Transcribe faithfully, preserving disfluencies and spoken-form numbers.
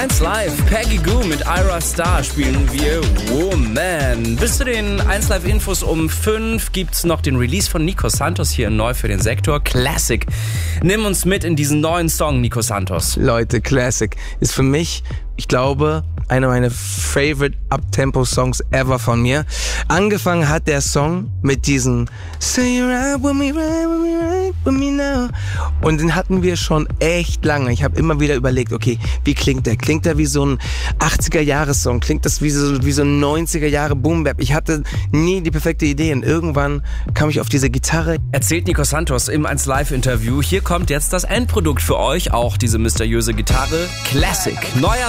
eins Live, Peggy Gou mit Ira Star spielen wir Woman. Bis zu den eins Live Infos um fünf gibt's noch den Release von Nico Santos hier neu für den Sektor. Classic. Nimm uns mit in diesen neuen Song, Nico Santos. Leute, Classic ist für mich, ich glaube, einer meiner favorite Uptempo-Songs ever von mir. Angefangen hat der Song mit diesem Say you're right with me, right with me, right with me now. Und den hatten wir schon echt lange. Ich habe immer wieder überlegt, okay, wie klingt der? Klingt der wie so ein achtziger-Jahres-Song? Klingt das wie so, wie so ein neunziger-Jahre-Boom-Bap? Ich hatte nie die perfekte Idee und irgendwann kam ich auf diese Gitarre. Erzählt Nico Santos im eins Live-Interview. Hier kommt jetzt das Endprodukt für euch, auch diese mysteriöse Gitarre. Classic. Neuer